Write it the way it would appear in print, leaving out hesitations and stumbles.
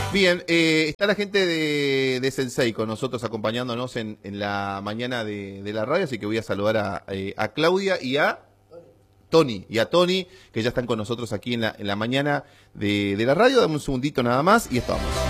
Bien, está la gente de Sensei con nosotros acompañándonos en la mañana de la radio, así que voy a saludar a Claudia y a Tony, que ya están con nosotros aquí en la mañana de la radio. Dame un segundito nada más y estamos.